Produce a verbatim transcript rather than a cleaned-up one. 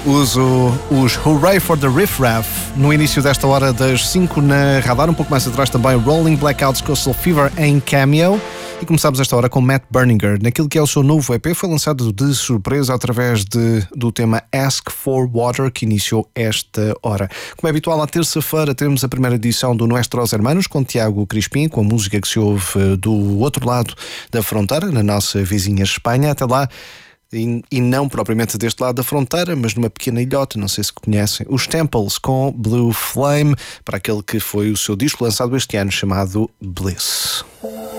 Uso os Hooray for the Riff Raff no início desta hora das cinco na Radar, um pouco mais atrás também Rolling Blackouts Coastal Fever em Cameo. E começamos esta hora com Matt Berninger, naquilo que é o seu novo E P, foi lançado de surpresa através de, do tema Ask for Water, que iniciou esta hora. Como é habitual, à terça-feira temos a primeira edição do Nuestros Hermanos, com Tiago Crispim, com a música que se ouve do outro lado da fronteira, na nossa vizinha Espanha. Até lá, e, e não propriamente deste lado da fronteira, mas numa pequena ilhota, não sei se conhecem, os Temples com Blue Flame, para aquele que foi o seu disco lançado este ano, chamado Bliss.